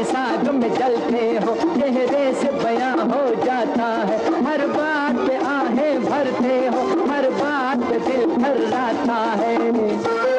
साग में जलते हो, चेहरे से बयां हो जाता है। हर बात पे आहें भरते हो, हर बात पे दिल थर्राता है।